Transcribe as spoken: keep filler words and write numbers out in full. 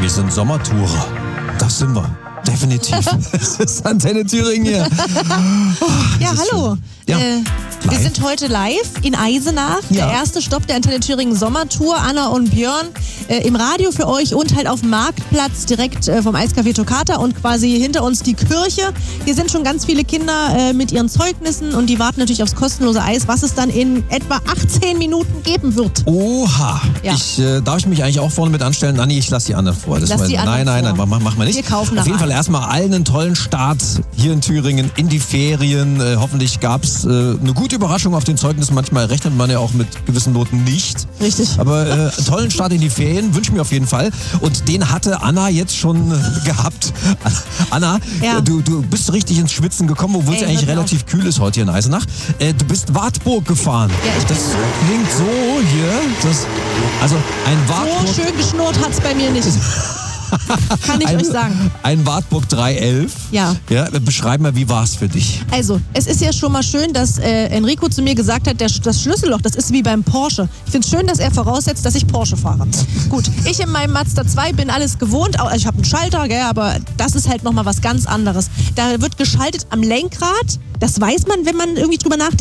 Wir sind Sommertourer. Das sind wir. Definitiv. Das ist Antenne Thüringen hier. Oh, ja, hallo. Ja. Äh, wir sind heute live in Eisenach. Ja. Der erste Stopp der Antenne Thüringen Sommertour. Anna und Björn äh, im Radio für euch und halt auf dem Marktplatz direkt äh, vom Eiscafé Toccata und quasi hinter uns die Kirche. Hier sind schon ganz viele Kinder äh, mit ihren Zeugnissen und die warten natürlich aufs kostenlose Eis, was es dann in etwa achtzehn Minuten geben wird. Oha. Ja. Ich, äh, darf ich mich eigentlich auch vorne mit anstellen? Nanni, ich lasse die anderen vor. Das Lass mal, die anderen nein, nein, vor. nein, mach, mach mal nicht. Wir kaufen Auf jeden nachher. Fall erstmal allen einen tollen Start hier in Thüringen in die Ferien. Äh, hoffentlich gab es äh, eine gute Überraschung auf den Zeugnissen. Manchmal rechnet man ja auch mit gewissen Noten nicht. Richtig. Aber äh, einen tollen Start in die Ferien wünsche ich mir auf jeden Fall. Und den hatte Anna jetzt schon äh, gehabt. Anna, Ja. äh, du, du bist richtig ins Schwitzen gekommen, obwohl es Ey, ja eigentlich hört mir relativ kühl ist heute hier in Eisenach. Äh, du bist Wartburg gefahren. Ja, ich das klingt so hier. Das, also ein Wartburg. So schön geschnurrt hat es bei mir nicht. Kann ich ein, euch sagen. Ein Wartburg drei elf. Ja. Ja. Beschreib mal, wie war es für dich? Also, es ist ja schon mal schön, dass äh, Enrico zu mir gesagt hat, der, das Schlüsselloch, das ist wie beim Porsche. Ich finde es schön, dass er voraussetzt, dass ich Porsche fahre. Gut, ich in meinem Mazda zwei bin alles gewohnt. Also ich habe einen Schalter, gell, aber das ist halt nochmal was ganz anderes. Da wird geschaltet am Lenkrad. Das weiß man, wenn man irgendwie drüber nachdenkt.